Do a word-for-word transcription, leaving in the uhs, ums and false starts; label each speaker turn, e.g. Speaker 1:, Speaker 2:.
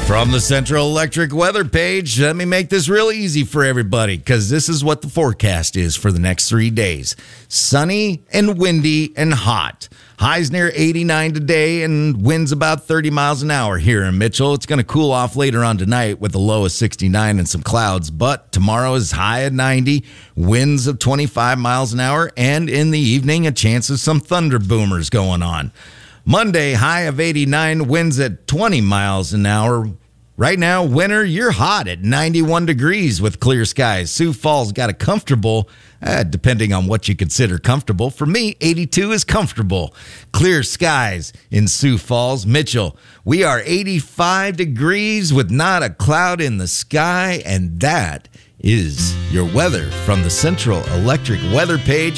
Speaker 1: From the Central Electric weather page, let me make this real easy for everybody because this is what the forecast is for the next three days. Sunny and windy and hot. Highs near eighty-nine today and winds about thirty miles an hour here in Mitchell. It's going to cool off later on tonight with a low of sixty-nine and some clouds, but tomorrow is high at ninety, winds of twenty-five miles an hour, and in the evening, a chance of some thunder boomers going on. Monday, high of eighty-nine, winds at twenty miles an hour. Right now, winter, you're hot at ninety-one degrees with clear skies. Sioux Falls got a comfortable, uh, depending on what you consider comfortable. For me, eighty-two is comfortable. Clear skies in Sioux Falls. Mitchell, we are eighty-five degrees with not a cloud in the sky, and that is your weather from the Central Electric weather page.